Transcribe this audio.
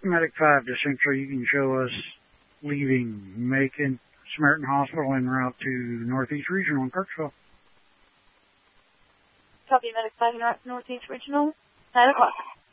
Medic 5 to Central, you can show us leaving Macon Samaritan Hospital en route to Northeast Regional in Kirksville. Copy, Medic 5 en route to Northeast Regional, 9 o'clock.